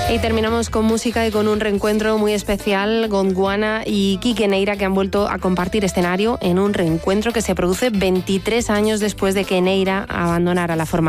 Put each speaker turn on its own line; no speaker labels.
Y terminamos con música y con un reencuentro muy especial. Gondwana y Quique Neira, que han vuelto a compartir escenario en un reencuentro que se produce 23 años después de que Neira abandonara la formación.